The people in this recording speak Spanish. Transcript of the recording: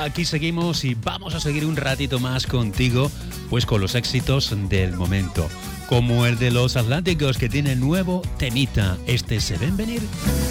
aquí seguimos y vamos a seguir un ratito más contigo, pues con los éxitos del momento, como el de Los Atlánticos, que tiene nuevo temita, Se Ven Venir.